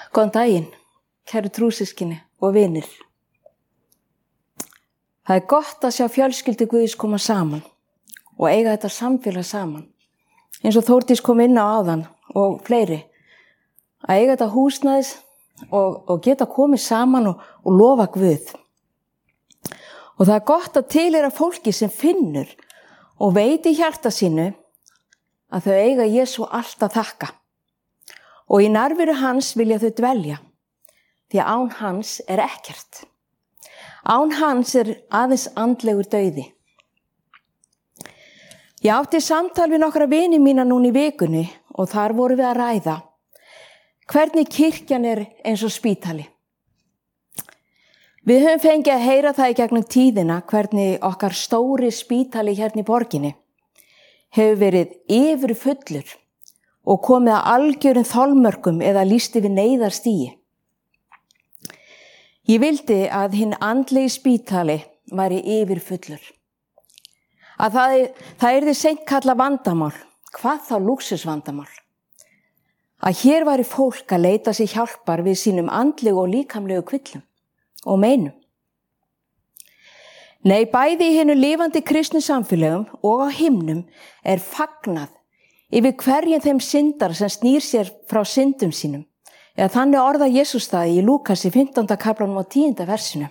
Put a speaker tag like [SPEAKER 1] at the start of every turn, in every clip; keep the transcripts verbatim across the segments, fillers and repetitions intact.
[SPEAKER 1] Góðan daginn, kæru trúsystkini og vinir. Það er gott að sjá fjölskyldu Guðs koma saman og eiga þetta samfélag saman. Eins og Þórdís kom inn á áðan og fleiri. Að eiga þetta húsnæðis og, og geta komið saman og, og lofa Guð. Og það er gott að tilheyra fólki sem finnur og veit í hjarta sínu að þau eiga Jesú allt að þakka. Og í nærveru hans vilja þau dvelja, því að án hans er ekkert. Án hans er aðeins andlegur dauði. Ég átti samtal við nokkra vini mína núna í vikunni og þar voru við að ræða hvernig kirkjan er eins og spítali. Við höfum fengið að heyra það í gegnum tíðina hvernig okkar stóri spítali hérna í borginni hefur verið yfir fullur og komið að algjörum þolmörkum eða lýst yfir neyðarstigi. Ég vildi að hinn andlegi spítali væri yfir fullur. Að það, það yrði seint kalla vandamál, hvað þá lúxusvandamál. Að hér væri fólk að leita sér hjálpar við sínum andlegu og líkamlegu kvillum og meinum. Nei, bæði í hinnu lifandi kristnu samfélögum og á himnum er fagnað yfir hverjum þeim syndar sem snýr sér frá syndum sínum. Eða þannig orða Jesús það í Lúkas í fimmtánda kaflanum og tíunda versinu.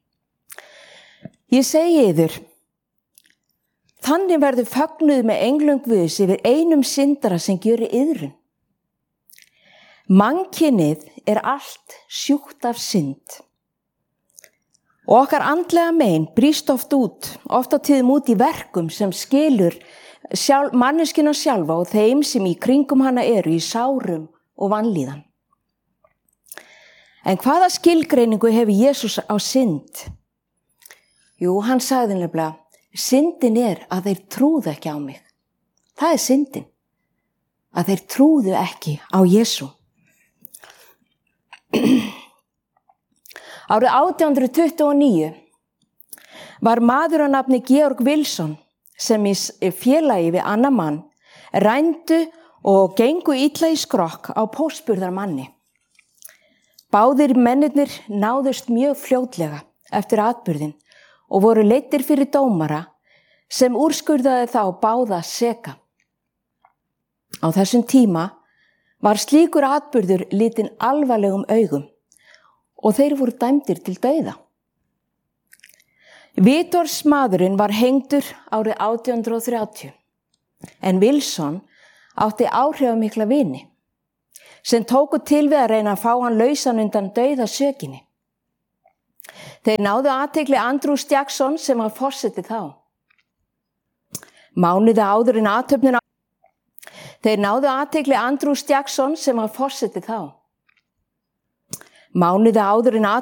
[SPEAKER 1] Ég segi yður, þannig verður fögnuð með englum Guðs yfir einum syndara sem gjörir iðrun. Mannkynið er allt sjúkt af synd. Og okkar andlega mein brýst oft út, oft á tíðum út í verkum sem skilur sjálf, manneskina sjálfa og þeim sem í kringum hana eru í sárum og vanlíðan. En hvaða skilgreiningu hefur Jesús á synd? Jú, hann sagði nefnilega, syndin er að þeir trúðu ekki á mig. Það er syndin, að þeir trúðu ekki á Jesú. Árið átján hundruð tuttugu og níu var maður á nafni Georg Wilson sem í félagi við annan mann rændu og gengu illa í skrokk á póstburðarmanni. Báðir mennirnir náðust mjög fljótlega eftir atburðin og voru leiddir fyrir dómara sem úrskurðaði þá báða seka. Á þessum tíma var slíkur atburður litinn alvarlegum augum og þeir voru dæmdir til dauða. Vitorsmaðurinn var hengdur árið átján hundruð og þrjátíu, en Wilson átti áhrifamikla vini sem tóku til við að reyna að fá hann lausan undan dauðasökinni. Þeir náðu athygli Andrews Jackson sem var forseti þá. Mánuði áður en athöfnin á... Þeir náðu athygli Andrews Jackson sem var forseti þá. Mánuði áður en athöfnin